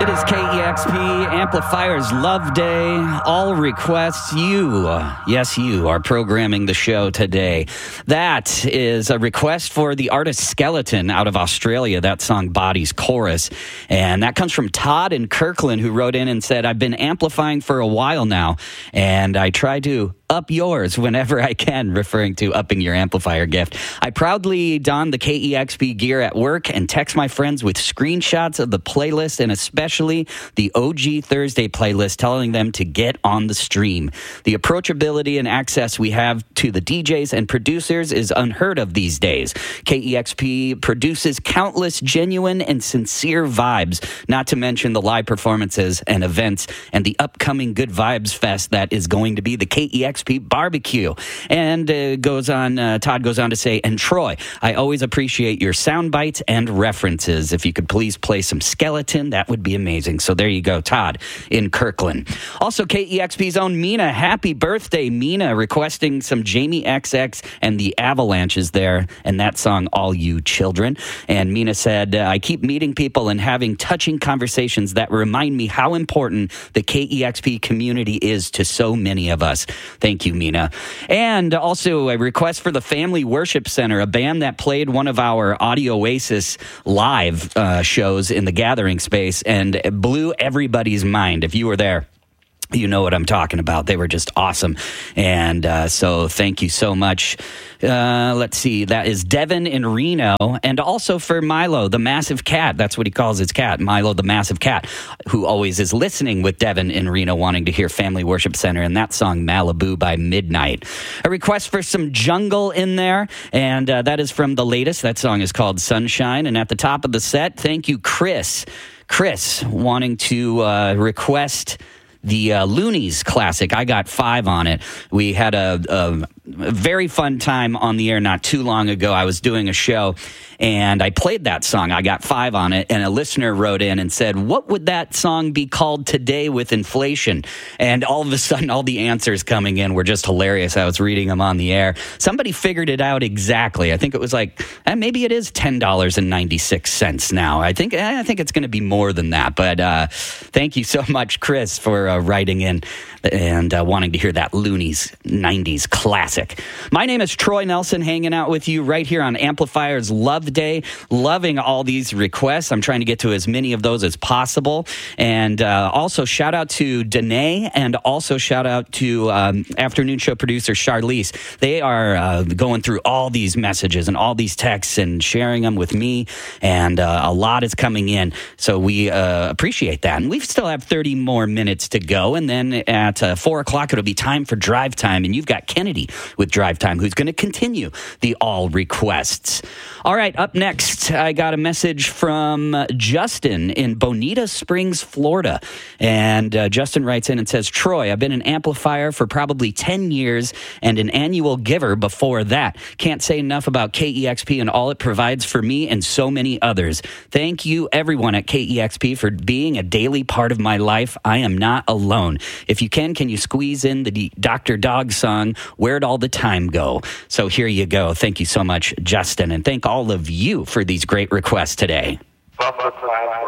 It is KEXP Amplifiers Love Day. All requests, yes, you are programming the show today. That is a request for the artist Skeleton out of Australia, that song Bodies Chorus. And that comes from Todd in Kirkland, who wrote in and said, I've been amplifying for a while now, and I try to up yours whenever I can, referring to upping your amplifier gift. I proudly don the KEXP gear at work and text my friends with screenshots of the playlist and especially the OG Thursday playlist, telling them to get on the stream. The approachability and access we have to the DJs and producers is unheard of these days. KEXP produces countless genuine and sincere vibes, not to mention the live performances and events and the upcoming Good Vibes Fest that is going to be the KEXP Barbecue. And Todd goes on to say, and Troy, I always appreciate your sound bites and references. If you could please play some Skeleton, that would be amazing. So there you go, Todd in Kirkland. Also, KEXP's own Mina, happy birthday, Mina, requesting some Jamie XX and the Avalanches there, and that song, All You Children. And Mina said, I keep meeting people and having touching conversations that remind me how important the KEXP community is to so many of us. Thank you, Mina. And also a request for the Family Worship Center, a band that played one of our Audio Oasis live shows in the Gathering Space and blew everybody's mind. If you were there, you know what I'm talking about. They were just awesome. And so thank you so much. Let's see. That is Devin in Reno. And also for Milo, the massive cat. That's what he calls his cat. Milo, the massive cat, who always is listening with Devin in Reno, wanting to hear Family Worship Center and that song Malibu by Midnight. A request for some jungle in there. And that is from the latest. That song is called Sunshine. And at the top of the set, thank you, Chris. Chris wanting to request the Loonies classic. I got 5 on it. We had a very fun time on the air not too long ago. I was doing a show and I played that song. I got 5 on it, and a listener wrote in and said, what would that song be called today with inflation? And all of a sudden, all the answers coming in were just hilarious. I was reading them on the air. Somebody figured it out exactly. I think it was like, maybe it is $10.96 now. I think it's going to be more than that. But thank you so much, Chris, for writing in and wanting to hear that Loonies 90s classic. My name is Troy Nelson, hanging out with you right here on Amplifiers Love Day. Loving all these requests. I'm trying to get to as many of those as possible. And also shout out to Danae, and also shout out to afternoon show producer Charlize. They are going through all these messages and all these texts and sharing them with me, and a lot is coming in. So we appreciate that. And we still have 30 more minutes to go. And then at 4 o'clock, it'll be time for Drive Time. And you've got Kennedy with Drive Time, who's going to continue the all requests. All right, up next, I got a message from Justin in Bonita Springs, Florida. And Justin writes in and says, Troy, I've been an amplifier for probably 10 years and an annual giver before that. Can't say enough about KEXP and all it provides for me and so many others. Thank you, everyone at KEXP, for being a daily part of my life. I am not alone. If you can you squeeze in the Dr. Dog song, Where'd All the Time Go? So here you go. Thank you so much, Justin, and thank all of you for these great requests today.